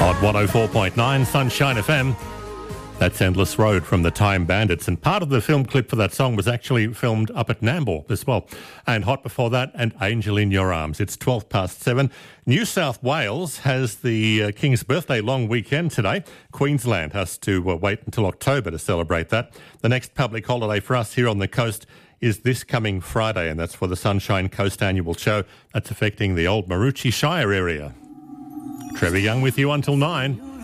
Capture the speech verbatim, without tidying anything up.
On one oh four point nine Sunshine F M. That's Endless Road from the Time Bandits. And part of the film clip for that song was actually filmed up at Nambour as well. And hot before that, and Angel in Your Arms. It's twelve past seven. New South Wales has the uh, King's Birthday long weekend today. Queensland has to uh, wait until October to celebrate that. The next public holiday for us here on the coast is this coming Friday, and that's for the Sunshine Coast Annual Show. That's affecting the old Maroochy Shire area. Trevor Young with you until nine.